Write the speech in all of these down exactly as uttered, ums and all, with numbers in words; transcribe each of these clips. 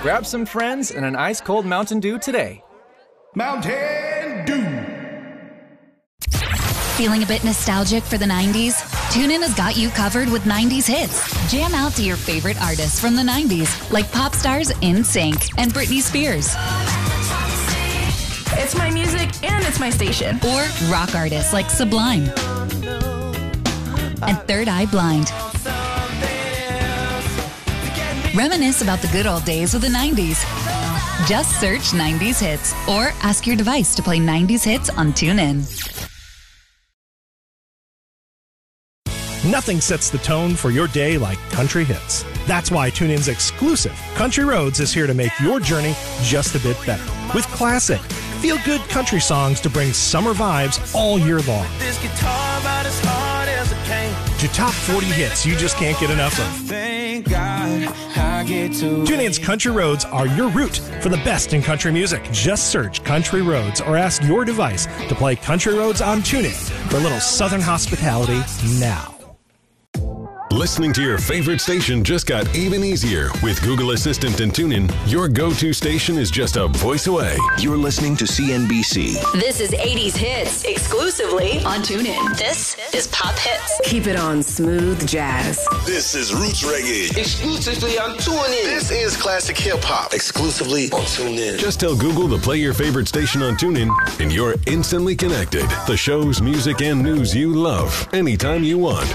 Grab some friends and an ice-cold Mountain Dew today. Mountain Dew. Feeling a bit nostalgic for the nineties? TuneIn has got you covered with nineties hits. Jam out to your favorite artists from the nineties, like pop stars NSYNC and Britney Spears. It's my music and it's my station. Or rock artists like Sublime and Third Eye Blind. Reminisce about the good old days with the nineties. Just search nineties hits or ask your device to play nineties hits on TuneIn. Nothing sets the tone for your day like country hits. That's why TuneIn's exclusive Country Roads is here to make your journey just a bit better. With classic, feel-good country songs to bring summer vibes all year long. To top forty hits you just can't get enough of. TuneIn's Country Roads are your route for the best in country music. Just search Country Roads or ask your device to play Country Roads on TuneIn for a little southern hospitality now. Listening to your favorite station just got even easier. With Google Assistant and TuneIn, your go-to station is just a voice away. You're listening to C N B C. This is eighties Hits, exclusively on TuneIn. This is Pop Hits. Keep it on smooth jazz. This is Roots Reggae, exclusively on TuneIn. This is Classic Hip Hop, exclusively on TuneIn. Just tell Google to play your favorite station on TuneIn, and you're instantly connected. The shows, music, and news you love, anytime you want.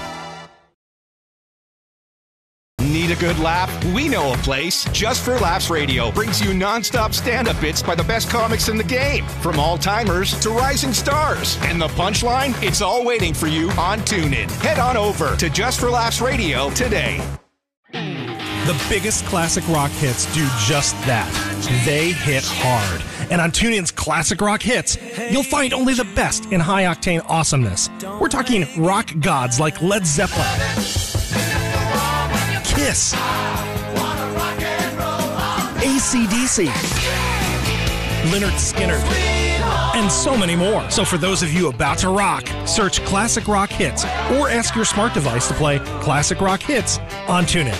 Need a good laugh? We know a place. Just for Laughs Radio brings you non-stop stand-up bits by the best comics in the game, from all-timers to rising stars. And the punchline? It's all waiting for you on TuneIn. Head on over to Just for Laughs Radio today. The biggest classic rock hits do just that. They hit hard. And on TuneIn's Classic Rock Hits, you'll find only the best in high-octane awesomeness. We're talking rock gods like Led Zeppelin, Kiss, A C D C, Lynyrd Skynyrd, and so many more. So for those of you about to rock, search Classic Rock Hits or ask your smart device to play Classic Rock Hits on TuneIn.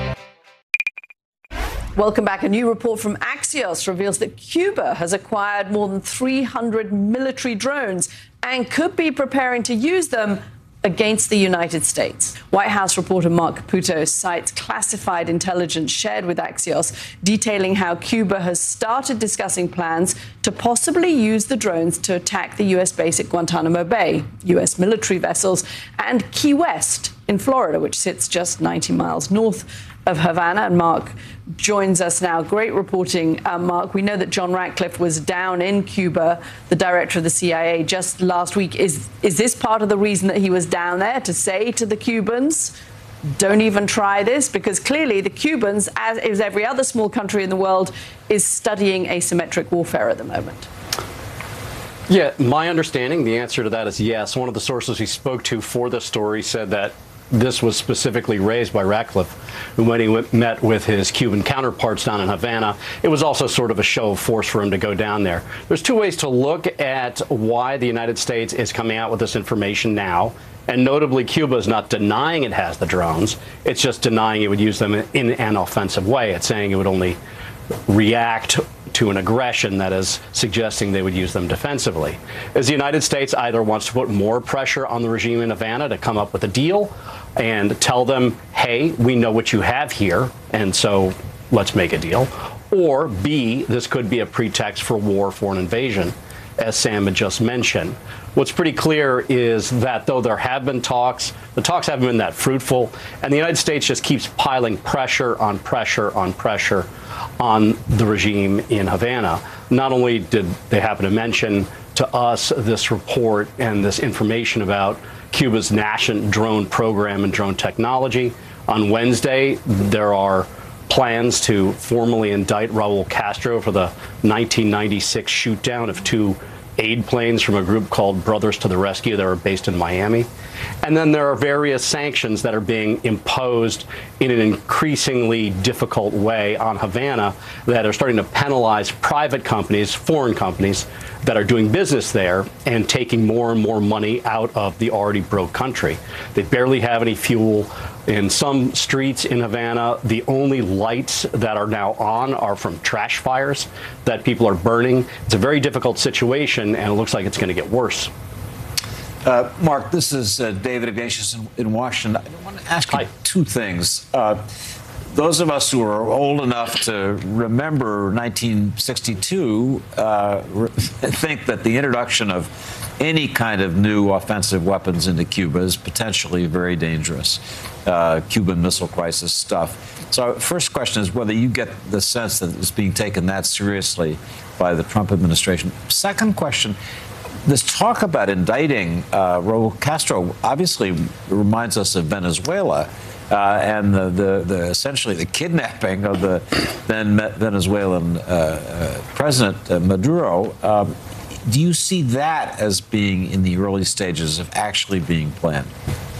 Welcome back. A new report from Axios reveals that Cuba has acquired more than three hundred military drones and could be preparing to use them against the United States. White House reporter Mark Caputo cites classified intelligence shared with Axios, detailing how Cuba has started discussing plans to possibly use the drones to attack the U S base at Guantanamo Bay, U S military vessels, and Key West in Florida, which sits just ninety miles north of Havana. And Mark joins us now. Great reporting, uh, Mark. We know that John Ratcliffe was down in Cuba, the director of the C I A, just last week. Is is this part of the reason that he was down there, to say to the Cubans, don't even try this? Because clearly the Cubans, as is every other small country in the world, is studying asymmetric warfare at the moment. Yeah, my understanding, the answer to that is yes. One of the sources we spoke to for this story said that this was specifically raised by Ratcliffe, who, when he w- met with his Cuban counterparts down in Havana, it was also sort of a show of force for him to go down there. There's two ways to look at why the United States is coming out with this information now. And notably, Cuba is not denying it has the drones. It's just denying it would use them in an offensive way. It's saying it would only react to an aggression, that is suggesting they would use them defensively. As the United States either wants to put more pressure on the regime in Havana to come up with a deal and tell them, hey, we know what you have here, and so let's make a deal. Or B, this could be a pretext for war, for an invasion, as Sam had just mentioned. What's pretty clear is that though there have been talks, the talks haven't been that fruitful, and the United States just keeps piling pressure on pressure on pressure on the regime in Havana. Not only did they happen to mention to us this report and this information about Cuba's nascent drone program and drone technology, on Wednesday there are plans to formally indict Raul Castro for the nineteen ninety-six shoot-down of two aid planes from a group called Brothers to the Rescue that are based in Miami. And then there are various sanctions that are being imposed in an increasingly difficult way on Havana that are starting to penalize private companies, foreign companies, that are doing business there and taking more and more money out of the already broke country. They barely have any fuel. In some streets in Havana, the only lights that are now on are from trash fires that people are burning. It's a very difficult situation, and it looks like it's going to get worse. Uh, Mark, this is uh, David Ignatius in, in Washington. I want to ask you Hi. two things. Uh, those of us who are old enough to remember nineteen sixty-two uh, re- think that the introduction of any kind of new offensive weapons into Cuba is potentially very dangerous. Uh, Cuban Missile Crisis stuff. So first question is whether you get the sense that it's being taken that seriously by the Trump administration. Second question, this talk about indicting uh, Raul Castro obviously reminds us of Venezuela uh, and the, the, the essentially the kidnapping of the then Venezuelan uh, uh, President uh, Maduro. Um, do you see that as being in the early stages of actually being planned?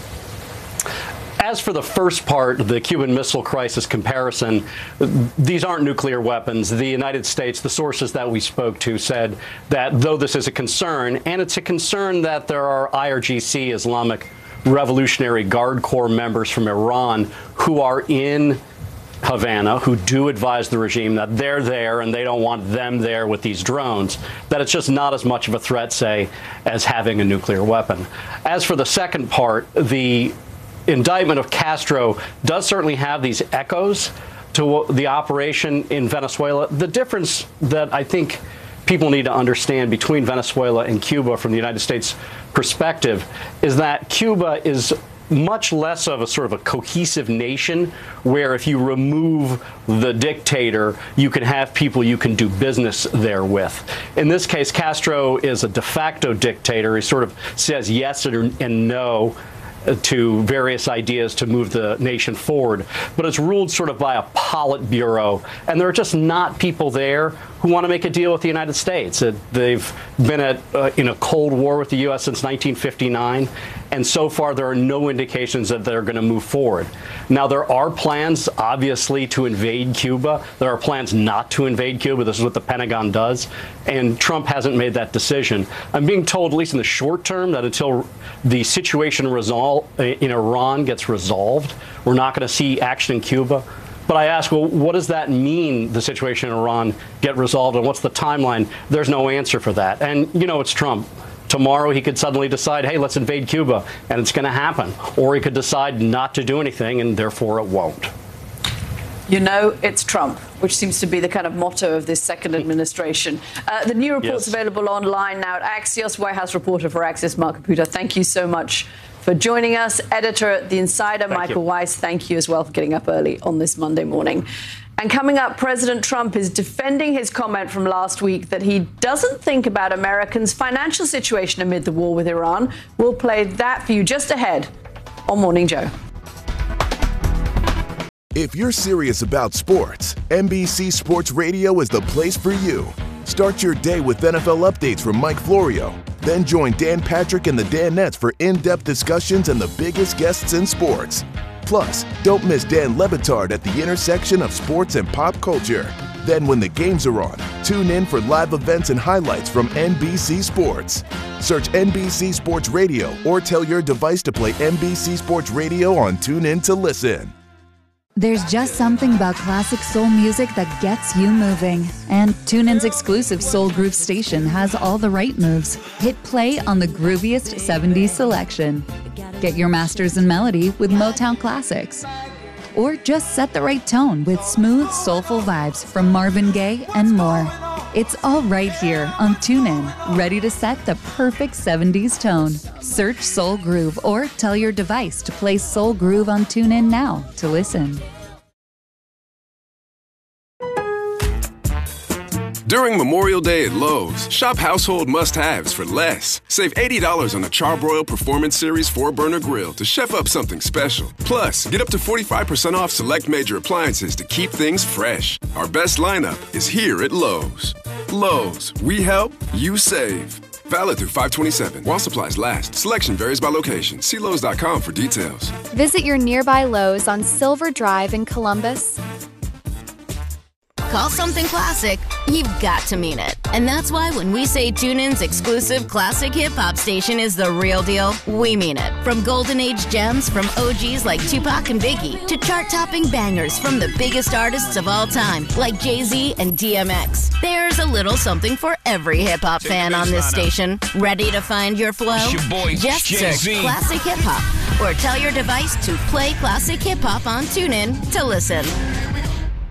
As for the first part, the Cuban Missile Crisis comparison, these aren't nuclear weapons. The United States, the sources that we spoke to said that though this is a concern, and it's a concern that there are I R G C, Islamic Revolutionary Guard Corps members from Iran who are in Havana, who do advise the regime that they're there and they don't want them there with these drones, that it's just not as much of a threat, say, as having a nuclear weapon. As for the second part, the indictment of Castro does certainly have these echoes to the operation in Venezuela. The difference that I think people need to understand between Venezuela and Cuba from the United States perspective is that Cuba is much less of a sort of a cohesive nation where if you remove the dictator, you can have people you can do business there with. In this case, Castro is a de facto dictator. He sort of says yes and no to various ideas to move the nation forward, but it's ruled sort of by a Politburo, and there are just not people there who want to make a deal with the United States. Uh, they've been at, uh, in a Cold War with the U S since nineteen fifty-nine, and so far there are no indications that they're going to move forward. Now, there are plans, obviously, to invade Cuba. There are plans not to invade Cuba. This is what the Pentagon does, and Trump hasn't made that decision. I'm being told, at least in the short term, that until the situation resol- in Iran gets resolved, we're not going to see action in Cuba. But I ask, well, what does that mean, the situation in Iran get resolved, and what's the timeline? There's no answer for that. And, you know, it's Trump. Tomorrow he could suddenly decide, hey, let's invade Cuba, and it's going to happen. Or he could decide not to do anything, and therefore it won't. You know, it's Trump, which seems to be the kind of motto of this second administration. Uh, the new report's yes. available online now at Axios. White House reporter for Axios, Mark Caputo, thank you so much for joining us. Editor at The Insider, thank Michael you. Weiss, thank you as well for getting up early on this Monday morning. And coming up, President Trump is defending his comment from last week that he doesn't think about Americans' financial situation amid the war with Iran. We'll play that for you just ahead on Morning Joe. If you're serious about sports, N B C Sports Radio is the place for you. Start your day with N F L updates from Mike Florio. Then join Dan Patrick and the Danettes for in-depth discussions and the biggest guests in sports. Plus, don't miss Dan Le Batard at the intersection of sports and pop culture. Then when the games are on, tune in for live events and highlights from N B C Sports. Search N B C Sports Radio or tell your device to play N B C Sports Radio on TuneIn to listen. There's just something about classic soul music that gets you moving. And TuneIn's exclusive Soul Groove station has all the right moves. Hit play on the grooviest seventies selection. Get your masters in melody with Motown Classics. Or just set the right tone with smooth, soulful vibes from Marvin Gaye and more. It's all right here on TuneIn, ready to set the perfect seventies tone. Search Soul Groove or tell your device to play Soul Groove on TuneIn now to listen. During Memorial Day at Lowe's, shop household must-haves for less. Save eighty dollars on a Charbroil Performance Series four burner grill to chef up something special. Plus, get up to forty-five percent off select major appliances to keep things fresh. Our best lineup is here at Lowe's. Lowe's, we help, you save. Valid through five twenty-seven. While supplies last. Selection varies by location. See Lowe's dot com for details. Visit your nearby Lowe's on Silver Drive in Columbus. call something classic, you've got to mean it. And that's why when we say TuneIn's exclusive classic hip-hop station is the real deal, we mean it. From golden age gems from O Gs like Tupac and Biggie to chart-topping bangers from the biggest artists of all time like Jay-Z and D M X. There's a little something for every hip-hop fan on this station. Ready to find your flow? It's your boy, Just Jay-Z. search Classic Hip Hop or tell your device to play Classic Hip Hop on TuneIn to listen.